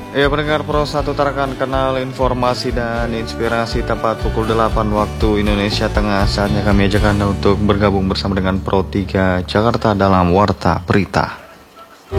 Ya pendengar Pro 1 Tarakan, kenal informasi dan inspirasi tepat pukul 8 waktu Indonesia Tengah. Saatnya kami ajak Anda untuk bergabung bersama dengan Pro 3 Jakarta dalam Warta Berita.